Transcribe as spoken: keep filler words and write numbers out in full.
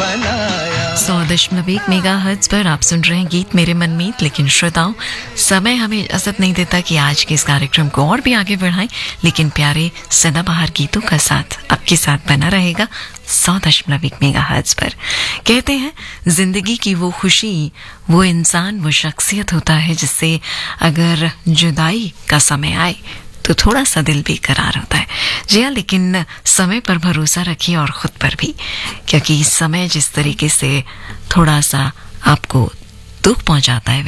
सौ दशमलव एक मेगा हर्ट्ज पर आप सुन रहे हैं गीत मेरे मन मीत। लेकिन श्रोताओं, समय हमें इजाजत नहीं देता कि आज के इस कार्यक्रम को और भी आगे बढ़ाएं, लेकिन प्यारे सदाबहार गीतों का साथ आपके साथ बना रहेगा सौ दशमलव एक मेगा हर्ट्ज पर। कहते हैं जिंदगी की वो खुशी, वो इंसान, वो शख्सियत होता है जिससे अगर जुदाई का समय आए तो थोड़ा सा दिल बेकरार होता है। जी हाँ, लेकिन समय पर भरोसा रखिए और खुद पर भी, क्योंकि समय जिस तरीके से थोड़ा सा आपको दुख पहुंचाता है